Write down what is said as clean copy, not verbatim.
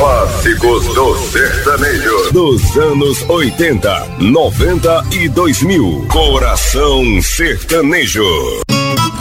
Clássicos do sertanejo dos anos 80, 90 e 2000. Coração Sertanejo.